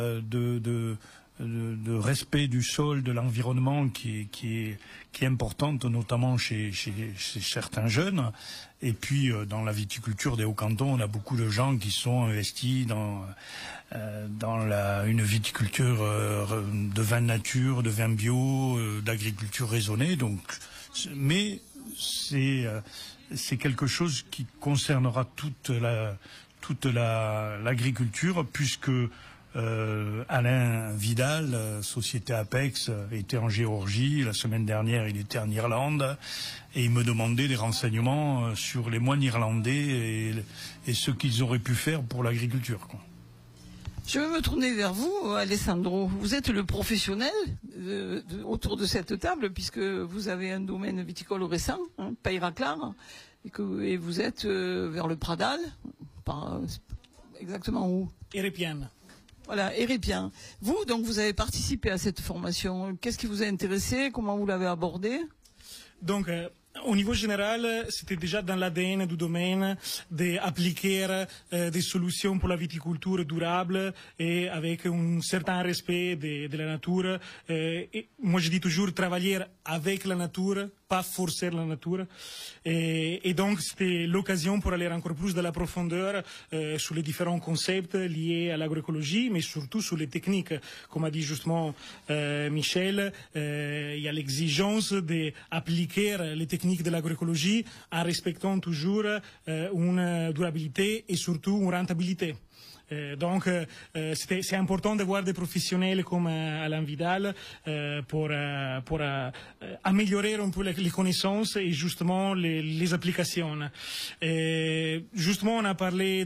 de respect du sol, de l'environnement qui est importante, notamment chez certains jeunes. Et puis dans la viticulture des Hauts-Cantons, on a beaucoup de gens qui sont investis dans une viticulture de vin nature, de vin bio, d'agriculture raisonnée. Donc, mais c'est quelque chose qui concernera toute l'agriculture, puisque Alain Vidal, société Apex, était en Géorgie. La semaine dernière, il était en Irlande et il me demandait des renseignements sur les moines irlandais et ce qu'ils auraient pu faire pour l'agriculture, quoi. Je vais me tourner vers vous, Alessandro. Vous êtes le professionnel autour de cette table, puisque vous avez un domaine viticole récent, Peyrat-Clar, et vous êtes vers le Pradal, exactement où? Hérépiane. Voilà, Hérépiane. Vous, donc, vous avez participé à cette formation. Qu'est-ce qui vous a intéressé? Comment vous l'avez abordé? Donc, au niveau général, c'était déjà dans l'ADN du domaine d'appliquer des solutions pour la viticulture durable et avec un certain respect de la nature. Et moi, je dis toujours travailler avec la nature, pas forcer la nature. Et donc, c'était l'occasion pour aller encore plus dans la profondeur sur les différents concepts liés à l'agroécologie, mais surtout sur les techniques. Comme a dit justement Michel, il y a l'exigence d'appliquer les techniques de l'agroécologie en respectant toujours une durabilité et surtout une rentabilité. Donc, c'est important d'avoir des professionnels comme Alain Vidal pour améliorer un peu les connaissances et justement les applications. Justement, on a parlé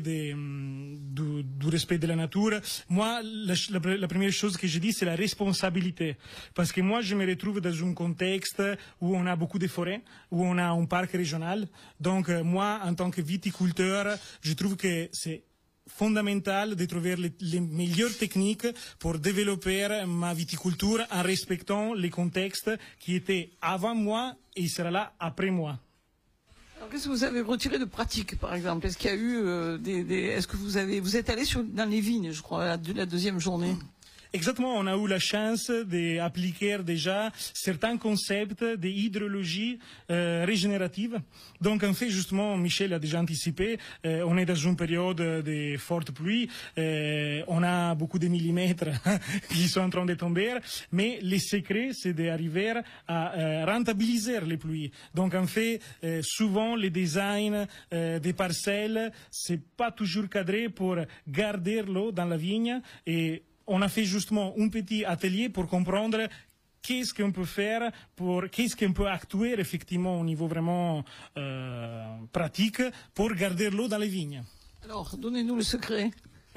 du respect de la nature. Moi, la première chose que je dis, c'est la responsabilité, parce que moi, je me retrouve dans un contexte où on a beaucoup de forêts, où on a un parc régional. Donc, moi, en tant que viticulteur, je trouve que c'est fondamental de trouver les meilleures techniques pour développer ma viticulture en respectant les contextes qui étaient avant moi et il sera là après moi. Alors, qu'est-ce que vous avez retiré de pratique, par exemple? Est-ce qu'il y a eu est-ce que vous êtes allé dans les vignes, je crois, la deuxième journée? Exactement, on a eu la chance d'appliquer déjà certains concepts de hydrologie régénérative. Donc en fait, justement, Michel a déjà anticipé, on est dans une période de fortes pluies, on a beaucoup de millimètres qui sont en train de tomber, mais le secret, c'est d'arriver à rentabiliser les pluies. Donc en fait, souvent les designs des parcelles, c'est pas toujours cadré pour garder l'eau dans la vigne, et on a fait justement un petit atelier pour comprendre qu'est-ce qu'on peut faire, qu'est-ce qu'on peut actuer effectivement au niveau vraiment pratique pour garder l'eau dans les vignes. Alors, donnez-nous le secret.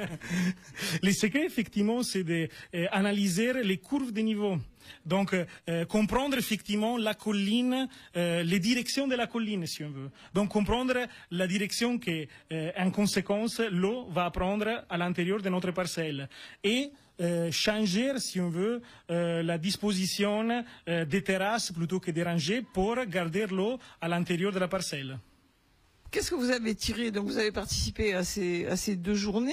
Le secret, effectivement, c'est d'analyser les courbes de niveau. Donc, comprendre effectivement la colline, les directions de la colline, si on veut. Donc, comprendre la direction que, en conséquence, l'eau va prendre à l'intérieur de notre parcelle. Et changer, si on veut, la disposition des terrasses plutôt que des rangées pour garder l'eau à l'intérieur de la parcelle. Qu'est-ce que vous avez tiré? Donc vous avez participé à ces 2 journées.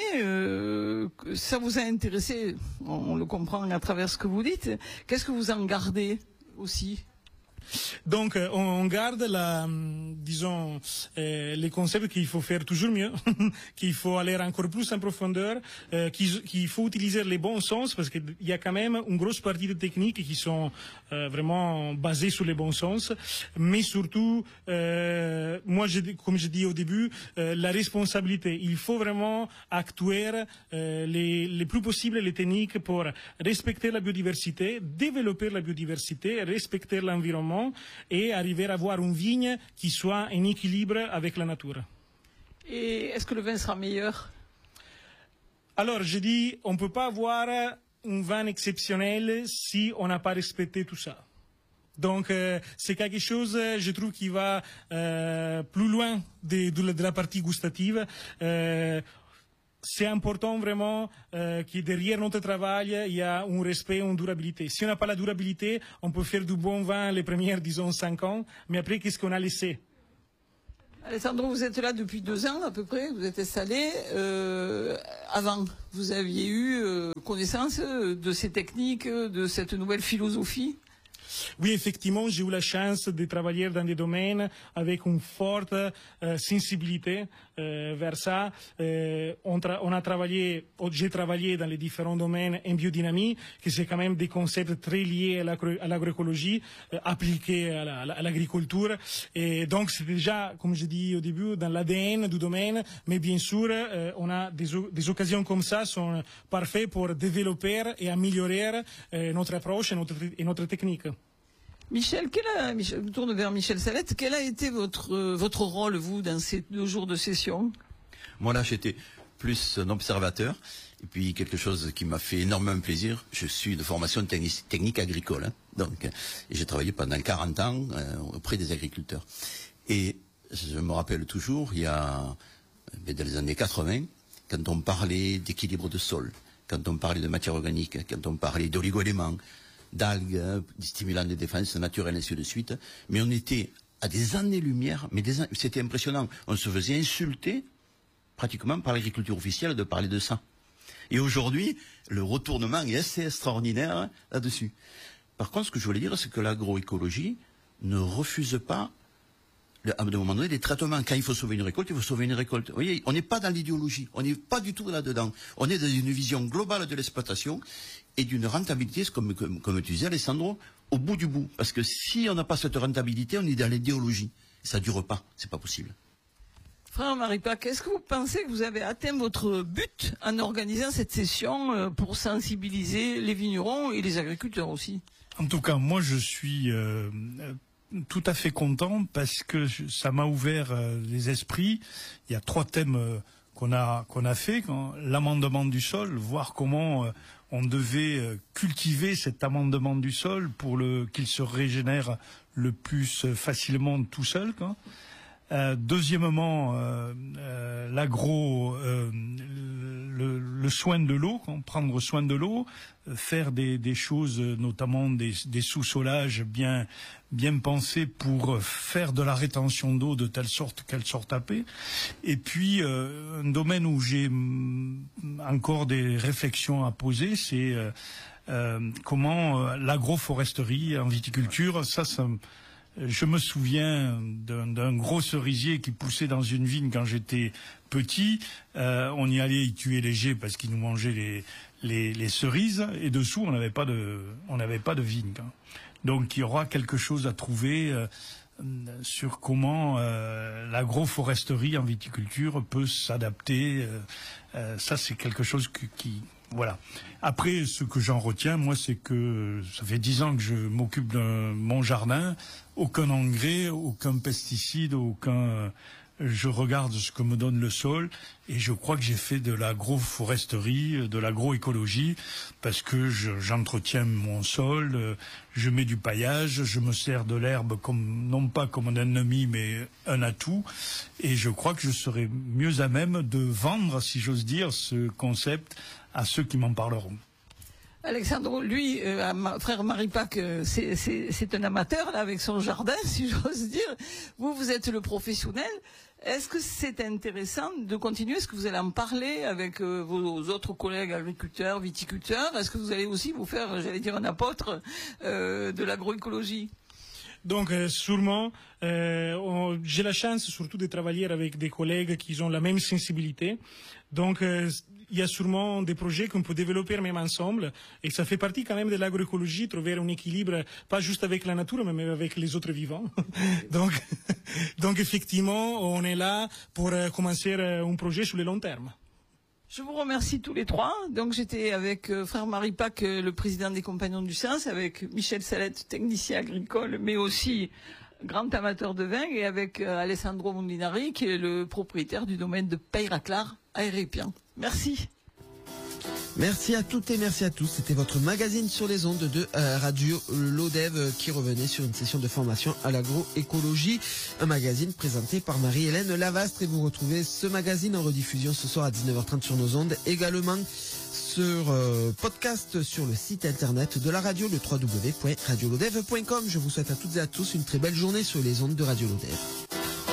Ça vous a intéressé? On le comprend à travers ce que vous dites. Qu'est-ce que vous en gardez aussi? Donc, on garde disons, les concepts qu'il faut faire toujours mieux, qu'il faut aller encore plus en profondeur, qu'il faut utiliser les bons sens, parce qu'il y a quand même une grosse partie de techniques qui sont vraiment basées sur les bons sens, mais surtout, moi, comme je dis au début, la responsabilité. Il faut vraiment actuer les plus possible les techniques pour respecter la biodiversité, développer la biodiversité, respecter l'environnement, et arriver à avoir une vigne qui soit en équilibre avec la nature. Et est-ce que le vin sera meilleur? Alors, je dis, on ne peut pas avoir un vin exceptionnel si on n'a pas respecté tout ça. Donc, c'est quelque chose, je trouve, qui va plus loin de la partie gustative. C'est important vraiment que derrière notre travail, il y a un respect, une durabilité. Si on n'a pas la durabilité, on peut faire du bon vin les premières, disons, 5 ans, mais après, qu'est-ce qu'on a laissé? Alessandro, vous êtes là depuis 2 ans à peu près, vous êtes installé. Avant, vous aviez eu connaissance de ces techniques, de cette nouvelle philosophie? Oui, effectivement, j'ai eu la chance de travailler dans des domaines avec une forte sensibilité vers ça. J'ai travaillé dans les différents domaines en biodynamie, que c'est quand même des concepts très liés à l'agroécologie, appliqués à l'agriculture. Et donc, c'est déjà, comme je dis au début, dans l'ADN du domaine. Mais bien sûr, on a des occasions comme ça sont parfaites pour développer et améliorer notre approche et notre technique. Michel, je me tourne vers Michel Salette. Quel a été votre rôle, vous, dans ces 2 jours de session? Moi, là, j'étais plus un observateur. Et puis, quelque chose qui m'a fait énormément plaisir. Je suis de formation technique agricole. Hein, donc, et j'ai travaillé pendant 40 ans auprès des agriculteurs. Et je me rappelle toujours, il y a, dans les années 80, quand on parlait d'équilibre de sol, quand on parlait de matière organique, quand on parlait d'oligo-éléments, d'algues, des stimulants de défense naturelle, ainsi de suite. Mais on était à des années-lumière, mais c'était impressionnant. On se faisait insulter, pratiquement, par l'agriculture officielle de parler de ça. Et aujourd'hui, le retournement est assez extraordinaire là-dessus. Par contre, ce que je voulais dire, c'est que l'agroécologie ne refuse pas, à un moment donné, des traitements. Quand il faut sauver une récolte, il faut sauver une récolte. Vous voyez, on n'est pas dans l'idéologie, on n'est pas du tout là-dedans. On est dans une vision globale de l'exploitation et d'une rentabilité, comme tu disais, Alessandro, au bout du bout. Parce que si on n'a pas cette rentabilité, on est dans l'idéologie. Ça ne dure pas, c'est pas possible. Frère Maripac, est-ce que vous pensez que vous avez atteint votre but en organisant cette session pour sensibiliser les vignerons et les agriculteurs aussi? En tout cas, moi je suis tout à fait content parce que ça m'a ouvert les esprits. Il y a 3 thèmes qu'on a fait. L'amendement du sol, voir comment on devait cultiver cet amendement du sol pour qu'il se régénère le plus facilement tout seul. Deuxièmement, le soin de l'eau, prendre soin de l'eau, faire des choses, notamment des sous-solages bien pensés pour faire de la rétention d'eau de telle sorte qu'elle sorte à paix. Et puis, un domaine où j'ai encore des réflexions à poser, c'est comment l'agroforesterie en viticulture, je me souviens d'un gros cerisier qui poussait dans une vigne quand j'étais petit. On y allait y tuer les geais parce qu'ils nous mangeaient les cerises. Et dessous, on n'avait pas de vigne. Donc il y aura quelque chose à trouver sur comment l'agroforesterie en viticulture peut s'adapter. Ça, c'est quelque chose qui voilà. Après, ce que j'en retiens, moi, c'est que ça fait 10 ans que je m'occupe de mon jardin. Aucun engrais, aucun pesticide, je regarde ce que me donne le sol et je crois que j'ai fait de l'agroforesterie, de l'agroécologie parce que j'entretiens mon sol, je mets du paillage, je me sers de l'herbe non pas comme un ennemi mais un atout et je crois que je serai mieux à même de vendre, si j'ose dire, ce concept à ceux qui m'en parleront. Alexandre, lui, frère Maripac, c'est un amateur là, avec son jardin, si j'ose dire. Vous êtes le professionnel. Est-ce que c'est intéressant de continuer? Est-ce que vous allez en parler avec vos autres collègues agriculteurs, viticulteurs? Est-ce que vous allez aussi vous faire, j'allais dire, un apôtre de l'agroécologie? Donc, sûrement, j'ai la chance surtout de travailler avec des collègues qui ont la même sensibilité. Donc, il y a sûrement des projets qu'on peut développer même ensemble. Et ça fait partie quand même de l'agroécologie, trouver un équilibre, pas juste avec la nature, mais même avec les autres vivants. donc, effectivement, on est là pour commencer un projet sur le long terme. Je vous remercie tous les 3. Donc j'étais avec frère Maripac, le président des Compagnons du Sens, avec Michel Salette, technicien agricole, mais aussi grand amateur de vin, et avec Alessandro Mondinari, qui est le propriétaire du domaine de Peyraclar à Hérépian. Merci. Merci à toutes et merci à tous. C'était votre magazine sur les ondes de Radio Lodève qui revenait sur une session de formation à l'agroécologie. Un magazine présenté par Marie-Hélène Lavastre. Et vous retrouvez ce magazine en rediffusion ce soir à 19h30 sur nos ondes. Également sur podcast sur le site internet de la radio, le www.radiolodève.com. Je vous souhaite à toutes et à tous une très belle journée sur les ondes de Radio Lodève.